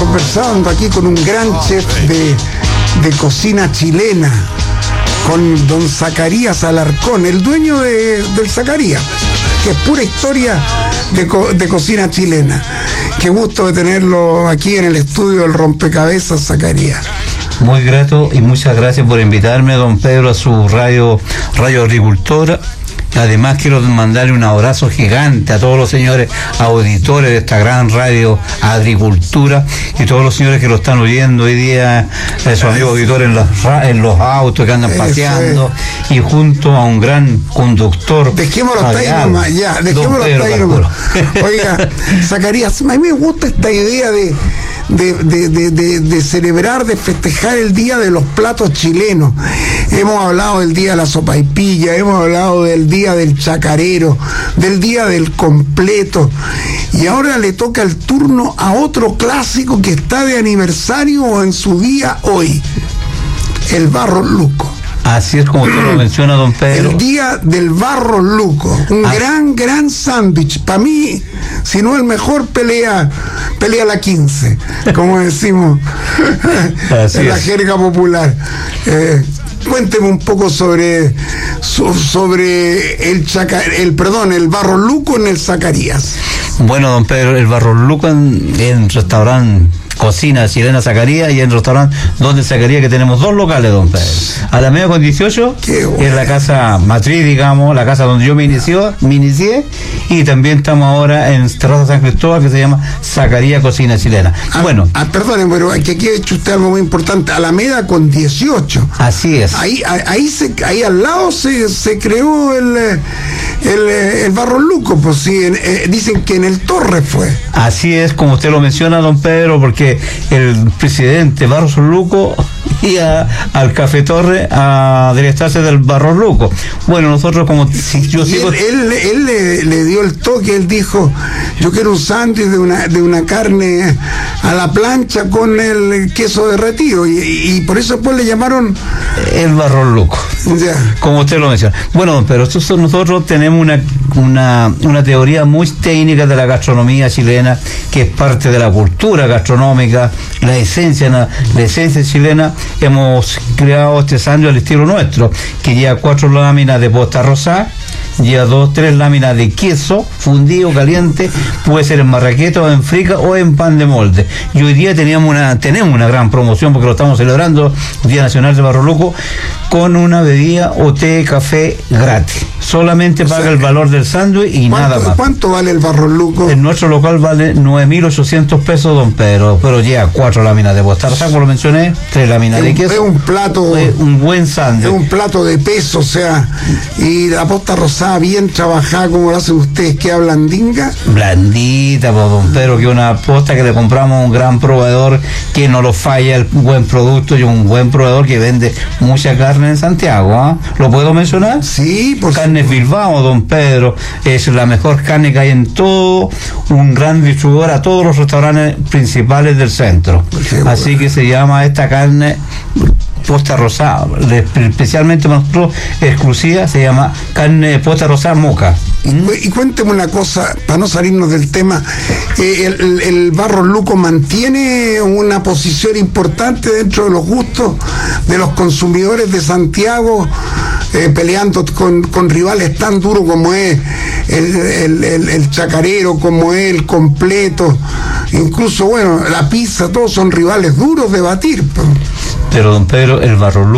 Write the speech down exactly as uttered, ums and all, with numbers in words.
conversando aquí con un gran chef de, de cocina chilena, con don Zacarías Alarcón, el dueño de, del Zacarías, que es pura historia de, co, de cocina chilena. Qué gusto de tenerlo aquí en el estudio del Rompecabezas, Zacarías. Muy grato y muchas gracias por invitarme, don Pedro, a su radio, Radio Agricultora. Además quiero mandarle un abrazo gigante a todos los señores auditores de esta gran radio Agricultura y todos los señores que lo están oyendo hoy día, esos amigos auditores en los, en los autos que andan paseando y junto a un gran conductor. Dejémoslo hasta ahí nomás, ya, dejémoslo hasta ahí nomás. Oiga, Zacarías, a mí me gusta esta idea de De, de, de, de, de celebrar, de festejar el día de los platos chilenos. Hemos hablado del día de la sopaipilla, hemos hablado del día del chacarero, del día del completo, y ahora le toca el turno a otro clásico que está de aniversario o en su día hoy, el Barros Luco. Así es como usted lo menciona, don Pedro. El día del Barros Luco, un ah. gran, gran sándwich. Para mí, si no el mejor, pelea, pelea la quince, como decimos en la jerga popular. Eh, cuénteme un poco sobre, so, sobre el chaca, el perdón, el Barros Luco en el Zacarías. Bueno, don Pedro, el Barros Luco en, en restaurante Cocina Chilena Zacarías y en el restaurante Donde Zacarías, que tenemos dos locales, don Pedro. Alameda con dieciocho, bueno, que es la casa matriz, digamos, la casa donde yo me inició, me inicié, y también estamos ahora en Terraza San Cristóbal, que se llama Zacarías Cocina Chilena. Ah, bueno. Ah, perdón, pero aquí, aquí ha hecho usted algo muy importante, Alameda con dieciocho. Así es. Ahí, ahí, ahí, se, ahí al lado se, se creó el, el, el Barros Luco, pues sí, eh, dicen que en el Torre fue. Así es, como usted lo menciona, don Pedro, porque el presidente Barros Luco iba al Café Torre a deleitarse del Barros Luco. Bueno, nosotros como si yo sigo... Él, él, él le, le dio el toque, él dijo, yo quiero un sándwich de una, de una carne a la plancha con el queso derretido, y, y por eso después le llamaron el Barros Luco, ya, como usted lo menciona. Bueno, pero nosotros tenemos una, una, una teoría muy técnica de la gastronomía chilena, que es parte de la cultura gastronómica, la esencia, la, la esencia chilena. Hemos creado este sándwich al estilo nuestro, que lleva cuatro láminas de posta rosada, lleva dos, tres láminas de queso fundido, caliente, puede ser en marraqueta o en frica o en pan de molde. Y hoy día teníamos una, tenemos una gran promoción, porque lo estamos celebrando, Día Nacional de Barros Luco, con una bebida o té, café gratis. Solamente paga, o sea, el valor del sándwich y nada más. ¿Cuánto vale el Barros Luco? En nuestro local vale nueve mil ochocientos pesos, don Pedro, pero lleva cuatro láminas de posta rosada, como lo mencioné, tres láminas es de un, queso. Es un plato, es un buen sándwich. Es un plato de peso, o sea, y la posta rosada bien trabajada, como lo hacen ustedes, que hablan blandinga. Blandita, pues, don Pedro, que una posta que le compramos a un gran proveedor que no lo falla el buen producto, y un buen proveedor que vende mucha carne en Santiago, ¿eh? ¿Lo puedo mencionar? Sí, por Carnes Bilbao, don Pedro, es la mejor carne que hay en todo, un gran distribuidor a todos los restaurantes principales del centro. Así bueno. que se llama esta carne posta rosada, especialmente para nosotros exclusiva, se llama carne posta rosada moca. Y, y cuénteme una cosa, para no salirnos del tema, eh, el, el Barros Luco mantiene una posición importante dentro de los gustos de los consumidores de Santiago, eh, peleando con, con rivales tan duros como es el, el, el, el chacarero, como es el completo, incluso, bueno, la pizza, todos son rivales duros de batir. Pero, don Pedro, el Barros Luco